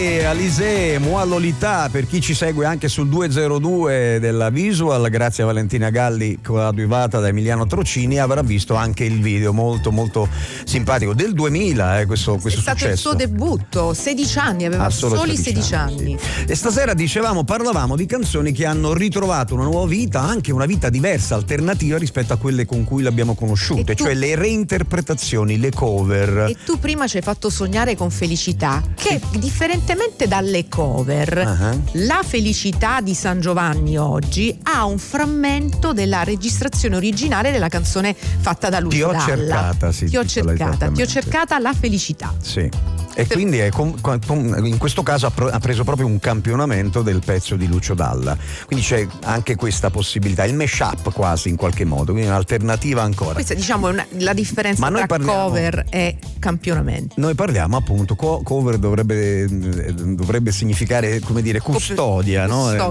Alizé, Moi Lolita, per chi ci segue anche sul 202 della Visual, grazie a Valentina Galli coadiuvata da Emiliano Trocini, avrà visto anche il video molto molto simpatico del 2000, questo è stato successo. Il suo debutto, 16 anni, aveva soli 16 anni. Sì. E stasera parlavamo di canzoni che hanno ritrovato una nuova vita, anche una vita diversa, alternativa rispetto a quelle con cui l'abbiamo conosciute, cioè le reinterpretazioni, le cover. E tu prima ci hai fatto sognare con Felicità, che differentemente dalle cover, la Felicità di San Giovanni oggi ha un frammento della registrazione originale della canzone fatta da Lucio Dalla. Ti ho cercata la felicità. Sì. E quindi in questo caso ha preso proprio un campionamento del pezzo di Lucio Dalla, quindi c'è anche questa possibilità, il mash-up quasi in qualche modo, quindi un'alternativa ancora. Questa diciamo la differenza tra cover e campionamento. Noi parliamo appunto, cover dovrebbe significare, come dire, custodia,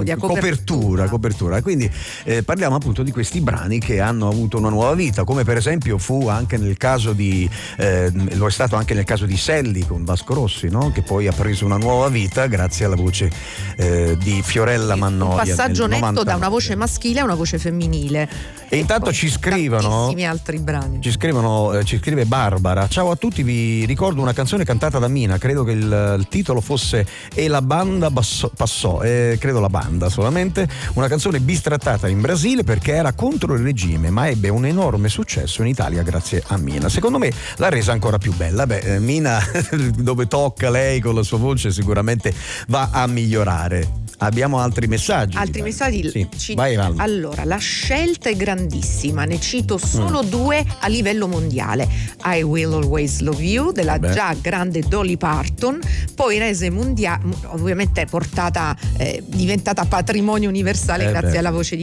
copertura. Quindi parliamo appunto di questi brani che hanno avuto una nuova vita, come per esempio fu anche nel caso lo è stato anche nel caso di Selli con Vasco Rossi, no? Che poi ha preso una nuova vita grazie alla voce di Fiorella Mannoia. Un passaggio netto da una voce maschile a una voce femminile. E intanto ci scrivono tantissimi altri brani. Ci scrive Barbara: ciao a tutti, vi ricordo una canzone cantata da Mina, credo che il titolo fosse E la banda passò, credo la banda solamente, una canzone bistrattata in Brasile perché era contro il regime, ma ebbe un enorme successo in Italia grazie a Mina. Secondo me l'ha resa ancora più bella. Mina dove tocca lei con la sua voce sicuramente va a migliorare. Abbiamo altri messaggi? Sì. Vai, allora, la scelta è grandissima, ne cito solo due a livello mondiale: I Will Always Love You della già grande Dolly Parton, poi rese mondiale, ovviamente diventata patrimonio universale grazie alla voce di